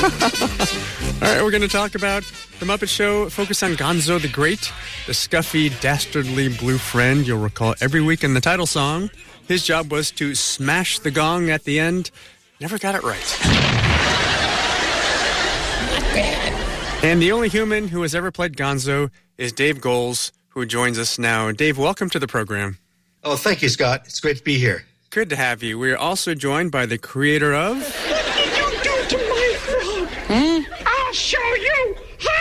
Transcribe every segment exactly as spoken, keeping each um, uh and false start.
All right, we're going to talk about The Muppet Show, focus on Gonzo the Great, the scuffy, dastardly blue friend you'll recall every week in the title song. His job was to smash the gong at the end. Never got it right. And the only human who has ever played Gonzo is Dave Goelz, who joins us now. Dave, welcome to the program. Oh, thank you, Scott. It's great to be here. Good to have you. We are also joined by the creator of... What did you do to my frog? Hmm? I'll show you.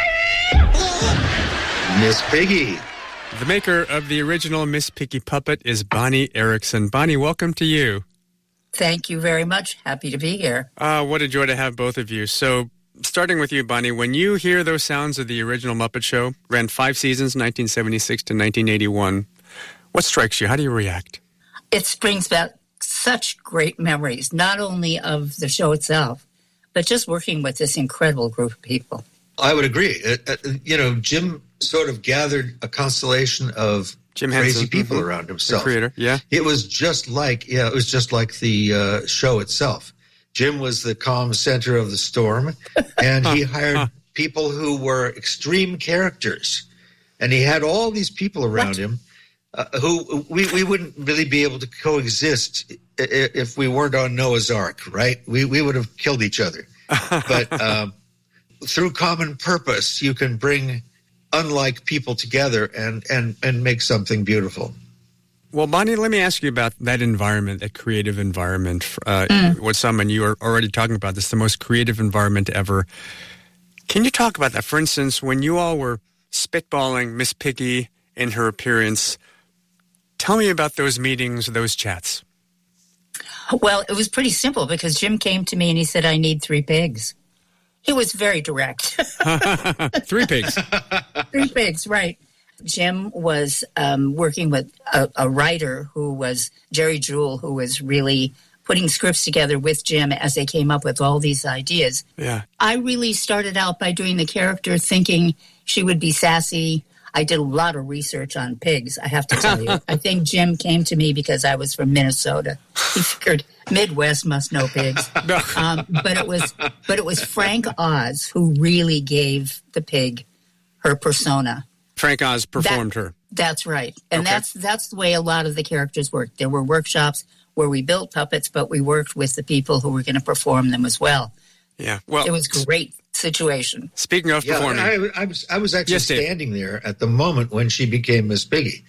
Miss Piggy. The maker of the original Miss Piggy puppet is Bonnie Erickson. Bonnie, welcome to you. Thank you very much. Happy to be here. Uh, what a joy to have both of you. So, starting with you, Bonnie, when you hear those sounds of the original Muppet Show, ran five seasons, nineteen seventy-six to nineteen eighty-one, what strikes you? How do you react? It brings back such great memories, not only of the show itself, but just working with this incredible group of people. I would agree. Uh, uh, you know, Jim sort of gathered a constellation of Jim crazy Henson, people mm-hmm. around himself. The creator, yeah. It was just like, yeah, it was just like the uh, show itself. Jim was the calm center of the storm, and he hired people who were extreme characters. And he had all these people around What? him uh, who we, we wouldn't really be able to coexist if we weren't on Noah's Ark, right? We, we would have killed each other. But um, through common purpose, you can bring unlike people together and, and, and make something beautiful. Well, Bonnie, let me ask you about that environment, that creative environment. Uh, mm. With someone, you are already talking about this, the most creative environment ever. Can you talk about that? For instance, when you all were spitballing Miss Piggy in her appearance, tell me about those meetings, those chats. Well, it was pretty simple because Jim came to me and he said, I need three pigs. He was very direct. Three pigs. Three pigs, right. Jim was um, working with a, a writer who was Jerry Jewell, who was really putting scripts together with Jim as they came up with all these ideas. Yeah. I really started out by doing the character thinking she would be sassy. I did a lot of research on pigs, I have to tell you. I think Jim came to me because I was from Minnesota. He figured Midwest must know pigs. Um, but it was but it was Frank Oz who really gave the pig her persona. Frank Oz performed that, her. That's right. And Okay. that's that's the way a lot of the characters worked. There were workshops where we built puppets, but we worked with the people who were going to perform them as well. Yeah. Well, it was a great situation. Speaking of yeah, performing. I, I, was, I was actually Yes, Dave. standing there at the moment when she became Miss Piggy.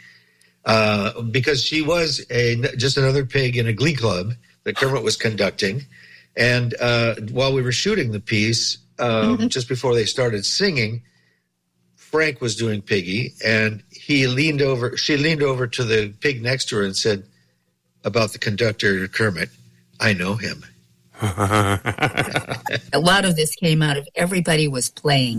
Uh, because she was a just another pig in a glee club that Kermit was conducting. And uh, while we were shooting the piece, um, mm-hmm. just before they started singing, Frank was doing Piggy, and he leaned over. She leaned over to the pig next to her and said about the conductor, Kermit, I know him. A lot of this came out of everybody was playing.